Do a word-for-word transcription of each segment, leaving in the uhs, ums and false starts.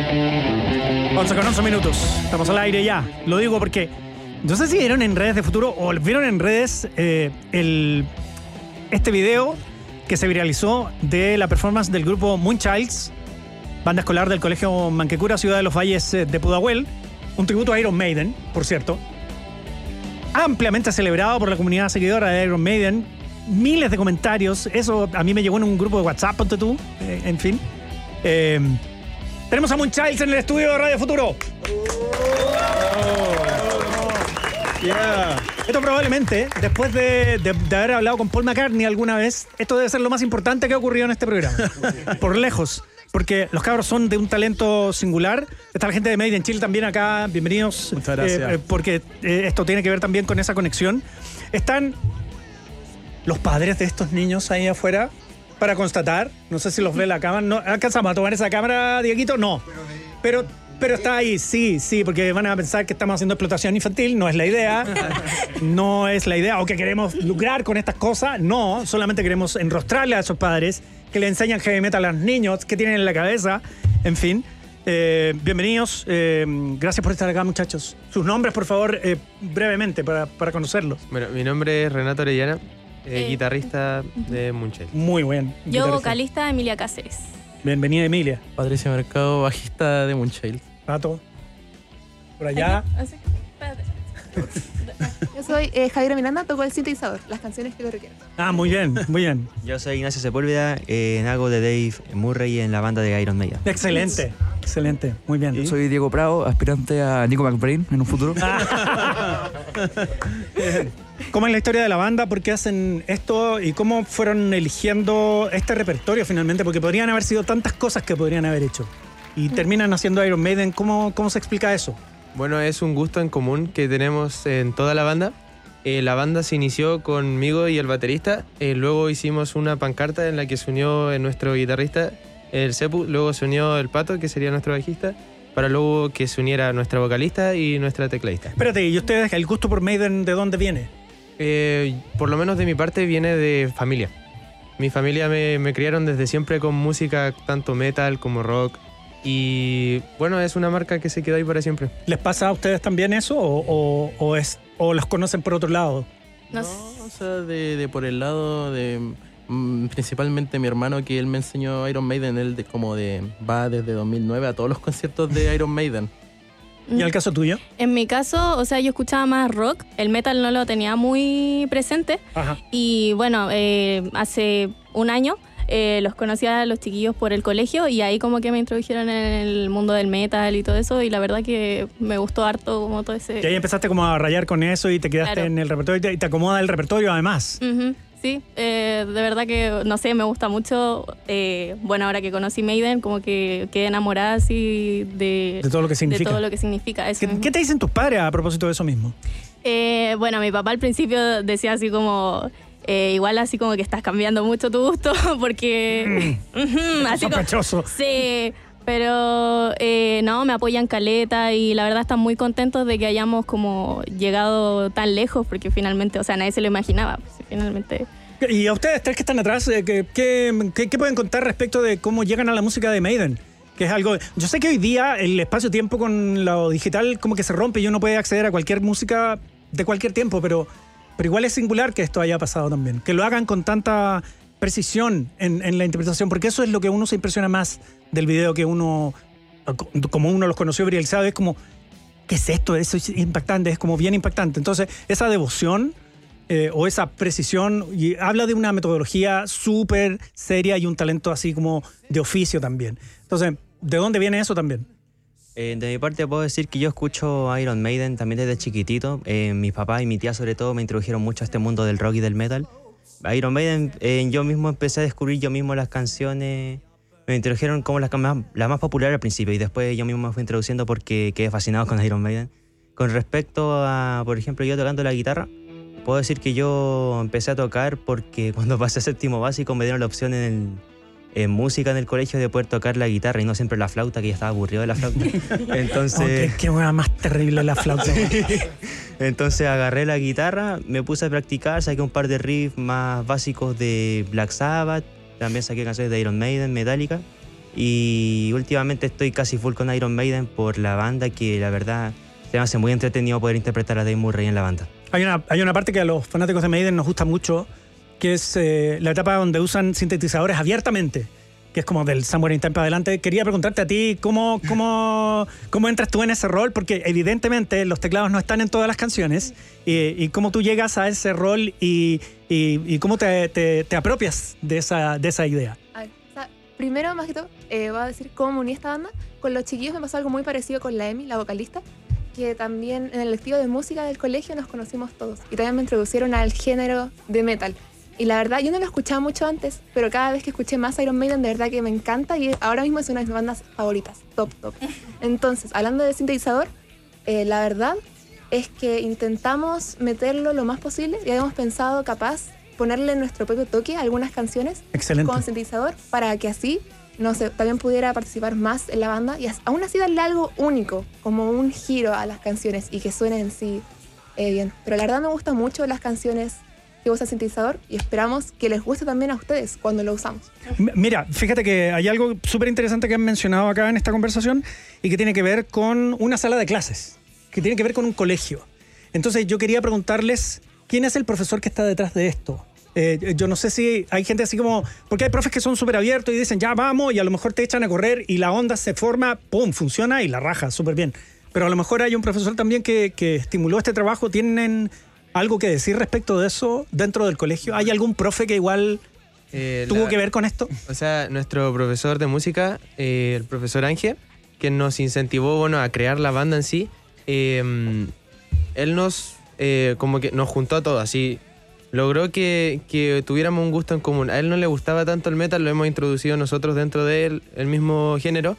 once con once minutos. Estamos al aire ya. Lo digo porque no sé si vieron en redes de Futuro o vieron en redes eh, el, este video que se viralizó de la performance del grupo Moonchilds, banda escolar del Colegio Manquecura, Ciudad de los Valles de Pudahuel. Un tributo a Iron Maiden, por cierto. Ampliamente celebrado por la comunidad seguidora de Iron Maiden. Miles de comentarios. Eso a mí me llegó en un grupo de WhatsApp, ponte tú. Eh, en fin. Eh, tenemos a Moonchilds en el estudio de Radio Futuro. Oh, yeah. Esto probablemente, después de, de, de haber hablado con Paul McCartney alguna vez, esto debe ser lo más importante que ha ocurrido en este programa. Por lejos. Porque los cabros son de un talento singular. Está la gente de Made in Chile también acá. Bienvenidos. Muchas gracias. Eh, porque eh, esto tiene que ver también con esa conexión. Están los padres de estos niños ahí afuera para constatar. No sé si los ve la cámara. ¿No alcanzamos a tomar esa cámara, Dieguito? No. Pero, pero está ahí, sí, sí, porque van a pensar que estamos haciendo explotación infantil. No es la idea. No es la idea. O que queremos lucrar con estas cosas. No, solamente queremos enrostrarle a esos padres que le enseñan heavy metal a los niños, que tienen en la cabeza. En fin. Eh, bienvenidos. Eh, gracias por estar acá, muchachos. Sus nombres, por favor, eh, brevemente, para, para conocerlos. Bueno, mi nombre es Renato Orellana. Eh, Eh, guitarrista de Moonchilds. Muy bien. Yo, Guitarrista. vocalista, Emilia Cáceres. Bienvenida, Emilia. Patricia Mercado, bajista de Moonchild. Pato. Por allá. Así, espérate. Yo soy eh, Javier Miranda, toco el sintetizador, las canciones que lo requieren. Ah, muy bien, muy bien. Yo soy Ignacio Sepúlveda, eh, hago de Dave Murray en la banda de Iron Maiden. Excelente, excelente. Muy bien. Yo soy Diego Prado, aspirante a Nico McBrain en un futuro. ¿Cómo es la historia de la banda? ¿Por qué hacen esto? ¿Y cómo fueron eligiendo este repertorio finalmente? Porque podrían haber sido tantas cosas que podrían haber hecho. Y terminan haciendo Iron Maiden. ¿Cómo, cómo se explica eso? Bueno, es un gusto en común que tenemos en toda la banda. Eh, la banda se inició conmigo y el baterista. Eh, luego hicimos una pancarta en la que se unió eh, nuestro guitarrista, el Sepu. Luego se unió el Pato, que sería nuestro bajista, para luego que se uniera nuestra vocalista y nuestra tecladista. Espérate, ¿y ustedes, el gusto por Maiden, de dónde viene? Eh, por lo menos de mi parte viene de familia. Mi familia me, me criaron desde siempre con música tanto metal como rock. Y bueno, es una marca que se quedó ahí para siempre. ¿Les pasa a ustedes también eso o, o, o, es, o los conocen por otro lado? No, No, o sea, de, de por el lado de mm, principalmente mi hermano, que él me enseñó Iron Maiden. Él de, como de va desde dos mil nueve a todos los conciertos de Iron Maiden. ¿Y el caso tuyo? En mi caso, o sea, yo escuchaba más rock. El metal no lo tenía muy presente. Ajá. Y bueno, eh, hace un año eh, los conocí a los chiquillos por el colegio y ahí como que me introdujeron en el mundo del metal y todo eso. Y la verdad que me gustó harto como todo ese... Y ahí empezaste como a rayar con eso y te quedaste Claro. en el repertorio y te, y te acomoda el repertorio además. Ujú, sí, eh, de verdad que, no sé, me gusta mucho. Eh, bueno, ahora que conocí Maiden, como que quedé enamorada así de, De todo lo que significa. de todo lo que significa. Eso ¿Qué, mismo. qué te dicen tus padres a propósito de eso mismo? Eh, bueno, mi papá al principio decía así como... eh, igual así como que estás cambiando mucho tu gusto porque... Ujú, así como- Sospechoso. sí, pero eh, no, me apoyan caleta y la verdad están muy contentos de que hayamos como llegado tan lejos porque finalmente, o sea, nadie se lo imaginaba. Pues, finalmente... Y a ustedes tres que están atrás, eh, ¿qué, qué, qué- qué pueden contar respecto de cómo llegan a la música de Maiden? Que es algo... Yo sé que hoy día el espacio-tiempo con lo digital como que se rompe y uno puede acceder a cualquier música de cualquier tiempo, pero, pero igual es singular que esto haya pasado también. Que lo hagan con tanta precisión en, en la interpretación, porque eso es lo que uno se impresiona más del video que uno, como uno los conoció viralizado, es como, ¿qué es esto? Eso es impactante, es como bien impactante. Entonces, esa devoción... Eh, o esa precisión, y habla de una metodología súper seria y un talento así como de oficio también. Entonces, ¿de dónde viene eso también? Eh, de mi parte puedo decir que yo escucho Iron Maiden también desde chiquitito. Eh, mis papás y mi tía sobre todo me introdujeron mucho a este mundo del rock y del metal. Iron Maiden, eh, yo mismo empecé a descubrir yo mismo las canciones. Me introdujeron como las más, las más populares al principio y después yo mismo me fui introduciendo porque quedé fascinado con Iron Maiden. Con respecto a, por ejemplo, yo tocando la guitarra, puedo decir que yo empecé a tocar porque cuando pasé a séptimo básico me dieron la opción en, el, en música en el colegio de poder tocar la guitarra y no siempre la flauta, que ya estaba aburrido de la flauta. Entonces, Oh, qué, qué hueá más terrible la flauta. entonces agarré la guitarra, me puse a practicar, saqué un par de riffs más básicos de Black Sabbath, también saqué canciones de Iron Maiden, Metallica. Y últimamente estoy casi full con Iron Maiden por la banda, que la verdad se me hace muy entretenido poder interpretar a Dave Murray en la banda. Hay una, hay una parte que a los fanáticos de Maiden nos gusta mucho, que es eh, la etapa donde usan sintetizadores abiertamente, que es como del Somewhere in Time para adelante. Quería preguntarte a ti, ¿cómo, cómo, cómo entras tú en ese rol? Porque evidentemente los teclados no están en todas las canciones, y, y cómo tú llegas a ese rol y, y, y cómo te, te, te apropias de esa, de esa idea. A ver, o sea, primero, más que todo, eh, voy a decir cómo me uní a esta banda. Con los chiquillos me pasó algo muy parecido con la Emi, la vocalista, que también en el lectivo de música del colegio nos conocimos todos y también me introducieron al género de metal. Y la verdad, yo no lo escuchaba mucho antes, pero cada vez que escuché más Iron Maiden, de verdad que me encanta y ahora mismo es una de mis bandas favoritas, top, top. Entonces, hablando de sintetizador, eh, la verdad es que intentamos meterlo lo más posible y habíamos pensado capaz ponerle nuestro propio toque a algunas canciones. Excelente. Con sintetizador para que así, no sé, también pudiera participar más en la banda y aún así darle algo único, como un giro a las canciones y que suenen en sí eh, bien. Pero la verdad me gustan mucho las canciones que usa sintetizador y esperamos que les guste también a ustedes cuando lo usamos. M- Mira, fíjate que hay algo súper interesante que han mencionado acá en esta conversación y que tiene que ver con una sala de clases, que tiene que ver con un colegio. Entonces yo quería preguntarles, ¿quién es el profesor que está detrás de esto? Eh, yo no sé si hay gente así como... Porque hay profes que son súper abiertos y dicen, ya vamos, y a lo mejor te echan a correr y la onda se forma, pum, funciona y la raja súper bien. Pero a lo mejor hay un profesor también que, que estimuló este trabajo. ¿Tienen algo que decir respecto de eso dentro del colegio? ¿Hay algún profe que igual Eh, tuvo la- que ver con esto? O sea, nuestro profesor de música, eh, el profesor Ángel, que nos incentivó, bueno, a crear la banda en sí, eh, él nos, eh, como que nos juntó a todos, así, logró que, que tuviéramos un gusto en común. A él no le gustaba tanto el metal, lo hemos introducido nosotros dentro de él, el mismo género,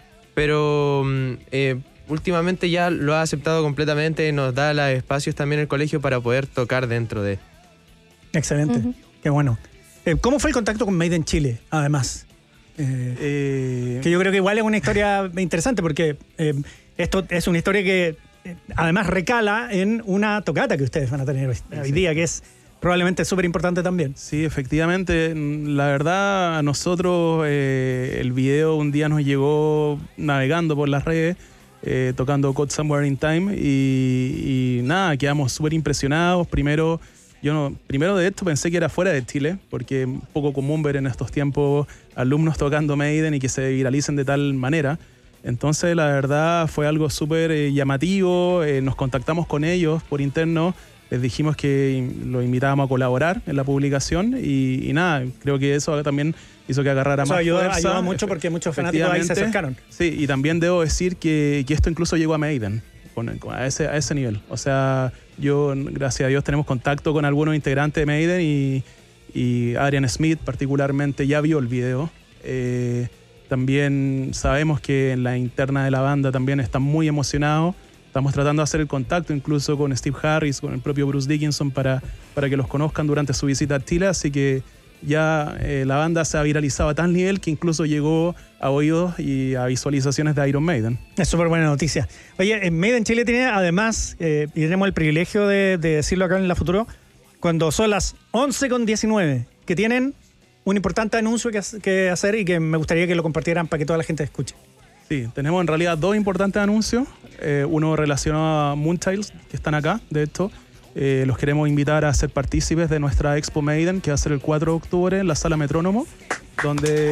pero mm, eh, últimamente ya lo ha aceptado completamente, nos da los espacios también el colegio para poder tocar dentro de. Excelente, Ujú. qué bueno. Eh, ¿Cómo fue el contacto con Made in Chile, además? Eh, Eh, que yo creo que igual es una historia interesante porque eh, esto es una historia que eh, además recala en una tocata que ustedes van a tener hoy, hoy día, que es probablemente súper importante también. Sí, efectivamente. La verdad, a nosotros eh, el video un día nos llegó navegando por las redes, eh, tocando Caught Somewhere in Time y, y nada, quedamos súper impresionados. Primero, yo no, primero de esto pensé que era fuera de Chile, porque es un poco común ver en estos tiempos alumnos tocando Maiden y que se viralicen de tal manera. Entonces, la verdad, fue algo súper eh, llamativo. Eh, nos contactamos con ellos por interno. Les dijimos que lo invitábamos a colaborar en la publicación y, y nada, creo que eso también hizo que agarrara Eso más ayudó, fuerza. ayudó mucho porque muchos fanáticos ahí se acercaron. Sí, y también debo decir que, que esto incluso llegó a Maiden, con- con- a, ese, a ese nivel. O sea, yo, gracias a Dios, tenemos contacto con algunos integrantes de Maiden y, y Adrian Smith particularmente ya vio el video. Eh, también sabemos que en la interna de la banda también están muy emocionados. Estamos tratando de hacer el contacto incluso con Steve Harris, con el propio Bruce Dickinson, para, para que los conozcan durante su visita a Chile. Así que ya eh, la banda se ha viralizado a tal nivel que incluso llegó a oídos y a visualizaciones de Iron Maiden. Es súper buena noticia. Oye, en Made in Chile tiene además, eh, y tenemos el privilegio de, de decirlo acá en La Futuro, cuando son las once con diecinueve, que tienen un importante anuncio que, ha- que hacer y que me gustaría que lo compartieran para que toda la gente escuche. Sí, tenemos en realidad dos importantes anuncios. Eh, uno relacionado a Moontails, que están acá, de esto. Eh, los queremos invitar a ser partícipes de nuestra Expo Maiden, que va a ser el cuatro de octubre en la Sala Metrónomo, donde,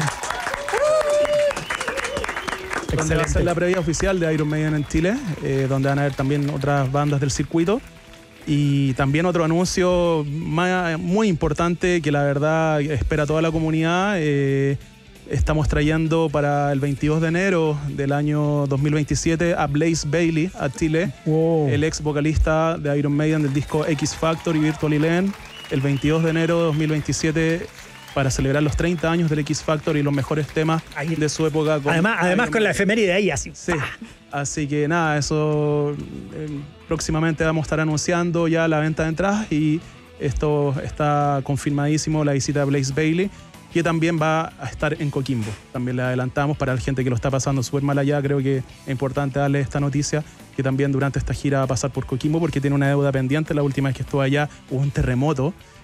donde va a ser la previa oficial de Iron Maiden en Chile, eh, donde van a haber también otras bandas del circuito. Y también otro anuncio ma- muy importante que la verdad espera toda la comunidad. eh, Estamos trayendo para el veintidós de enero del año dos mil veintisiete a Blaze Bayley a Chile, Wow. el ex vocalista de Iron Maiden del disco X Factor y Virtual Eleven, el veintidós de enero de dos mil veintisiete para celebrar los treinta años del X Factor y los mejores temas Ahí. de su época. Con Además, además Iron con la Maiden. efeméride ahí así. Sí, así que nada, eso eh, próximamente vamos a estar anunciando ya la venta de entradas y esto está confirmadísimo, la visita de Blaze Bayley, que también va a estar en Coquimbo. También le adelantamos para la gente que lo está pasando súper mal allá, creo que es importante darle esta noticia, que también durante esta gira va a pasar por Coquimbo porque tiene una deuda pendiente. La última vez que estuvo allá hubo un terremoto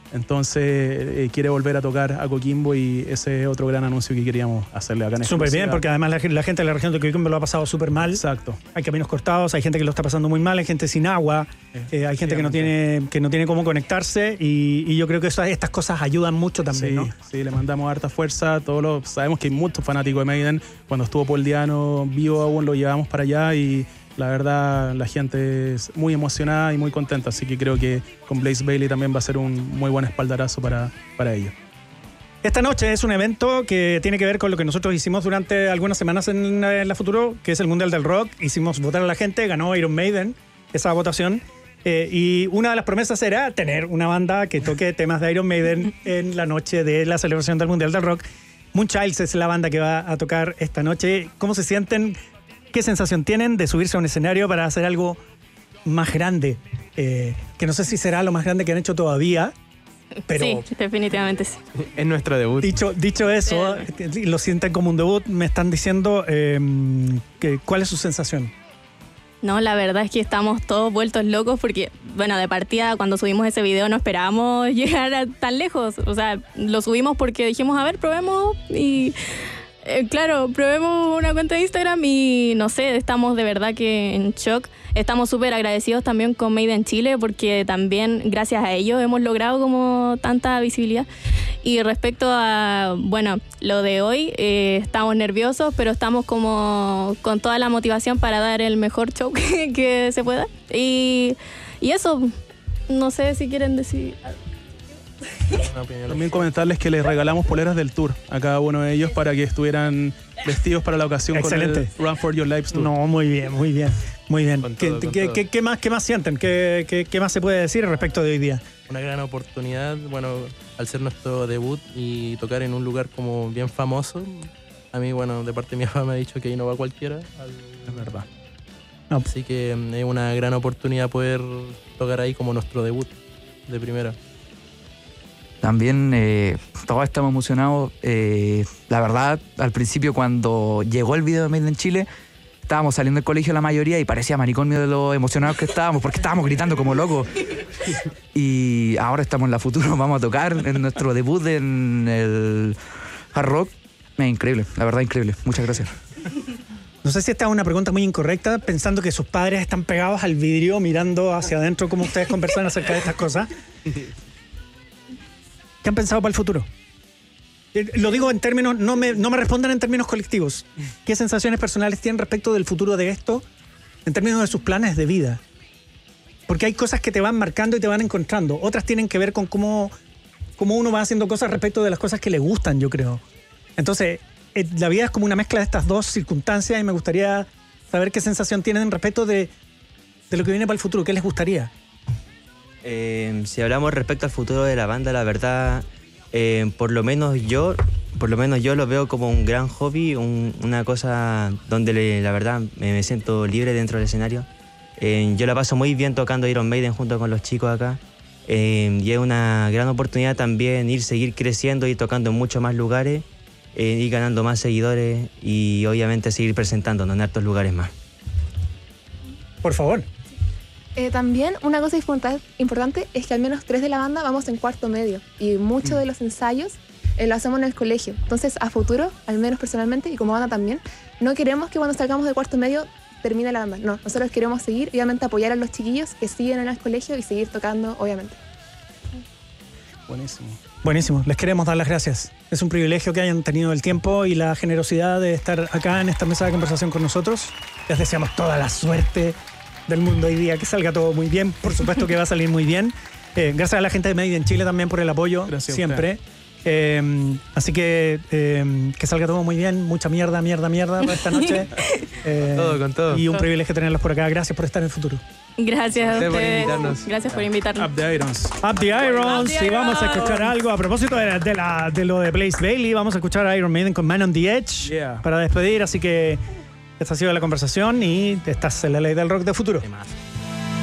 Entonces eh, quiere volver a tocar a Coquimbo y ese es otro gran anuncio que queríamos hacerle acá en Súper bien, porque además la, la gente de la región de Coquimbo lo ha pasado súper mal. Exacto. Hay caminos cortados, hay gente que lo está pasando muy mal, hay gente sin agua, eh, hay gente que no tiene que no tiene cómo conectarse y, y yo creo que eso, estas cosas ayudan mucho también, sí, ¿no? Sí, le mandamos harta fuerza. Todos los, sabemos que hay muchos fanáticos de Maiden. Cuando estuvo Paul Diano vivo aún lo llevamos para allá y la verdad la gente es muy emocionada y muy contenta, así que creo que con Blaze Bayley también va a ser un muy buen espaldarazo para, para ellos. Esta noche es un evento que tiene que ver con lo que nosotros hicimos durante algunas semanas en, en la Futuro, que es el Mundial del Rock. Hicimos votar a la gente, ganó Iron Maiden esa votación. Eh, y una de las promesas era tener una banda que toque temas de Iron Maiden en la noche de la celebración del Mundial del Rock. Moonchilds es la banda que va a tocar esta noche. ¿Cómo se sienten? ¿Qué sensación tienen de subirse a un escenario para hacer algo más grande? Eh, que no sé si será lo más grande que han hecho todavía, pero... Sí, definitivamente sí. Es nuestro debut. Dicho, dicho eso, eh, lo sienten como un debut, me están diciendo eh, que, ¿cuál es su sensación? No, la verdad es que estamos todos vueltos locos porque, bueno, de partida cuando subimos ese video no esperábamos llegar a tan lejos. O sea, lo subimos porque dijimos, a ver, probemos y... Eh, claro, probemos una cuenta de Instagram y no sé, estamos de verdad que en shock. Estamos súper agradecidos también con Maiden Chile porque también gracias a ellos hemos logrado como tanta visibilidad. Y respecto a, bueno, lo de hoy, eh, estamos nerviosos, pero estamos como con toda la motivación para dar el mejor show que, que se pueda. Y, y eso, no sé si quieren decir algo. También comentarles que les regalamos poleras del tour a cada uno de ellos para que estuvieran vestidos para la ocasión. Excelente. Con el Run for Your Lives Tour. No, muy bien, muy bien, muy bien. Con ¿Qué, todo, con qué, todo. qué- qué más, ¿Qué más sienten? ¿Qué, qué, qué más se puede decir respecto de hoy día? Una gran oportunidad, bueno, al ser nuestro debut y tocar en un lugar como bien famoso. A mí, bueno, de parte de mi papá me ha dicho que ahí no va cualquiera. al- Es verdad. No. Así que mm, es una gran oportunidad poder tocar ahí como nuestro debut de primera. También eh, todos estamos emocionados. Eh, la verdad, al principio cuando llegó el video de Made in Chile, estábamos saliendo del colegio la mayoría y parecía manicomio de lo emocionados que estábamos, porque estábamos gritando como locos. Y ahora estamos en la Futuro, vamos a tocar en nuestro debut en el Hard Rock. Es increíble, la verdad increíble. Muchas gracias. No sé si esta es una pregunta muy incorrecta, pensando que sus padres están pegados al vidrio mirando hacia adentro como ustedes conversan acerca de estas cosas. ¿Qué han pensado para el futuro? Eh, Lo digo en términos, no me, no me respondan en términos colectivos. ¿Qué sensaciones personales tienen respecto del futuro de esto en términos de sus planes de vida? Porque hay cosas que te van marcando y te van encontrando. Otras tienen que ver con cómo, cómo uno va haciendo cosas respecto de las cosas que le gustan, yo creo. Entonces, eh, la vida es como una mezcla de estas dos circunstancias y me gustaría saber qué sensación tienen respecto de, de lo que viene para el futuro. ¿Qué les gustaría? Eh, si hablamos respecto al futuro de la banda, la verdad, eh, por lo menos yo, por lo menos yo lo veo como un gran hobby, un- una cosa donde le- la verdad me, me siento libre dentro del escenario. Eh, yo la paso muy bien tocando Iron Maiden junto con los chicos acá. Eh, y es una gran oportunidad también ir, seguir creciendo y tocando en muchos más lugares, eh, ir ganando más seguidores y obviamente seguir presentándonos en hartos lugares más. Por favor. Eh, también una cosa importa- importante es que al menos tres de la banda vamos en cuarto medio y muchos de los ensayos eh, lo hacemos en el colegio. Entonces, a futuro, al menos personalmente y como banda también, no queremos que cuando salgamos de cuarto medio termine la banda. No, nosotros queremos seguir, obviamente apoyar a los chiquillos que siguen en el colegio y seguir tocando, obviamente. Buenísimo. Buenísimo, les queremos dar las gracias. Es un privilegio que hayan tenido el tiempo y la generosidad de estar acá en esta mesa de conversación con nosotros. Les deseamos toda la suerte del mundo hoy día, que salga todo muy bien. Por supuesto que va a salir muy bien. Eh, gracias a la gente de Made in Chile también por el apoyo, Gracias a siempre. Eh, así que eh, que salga todo muy bien. Mucha mierda, mierda, mierda para esta noche. Eh, Con todo, con todo. Y un privilegio tenerlos por acá. Gracias por estar en el futuro. Gracias a Gracias por ustedes. invitarnos. Gracias por invitarnos. Up the Irons. Up the Irons, Up the y vamos a Irons. escuchar algo a propósito de, la- de, la, de lo de Blaze Bayley. Vamos a escuchar a Iron Maiden con Man on the Edge Yeah. para despedir. Así que esta ha sido la conversación y esta es la ley del rock de futuro. Temazo.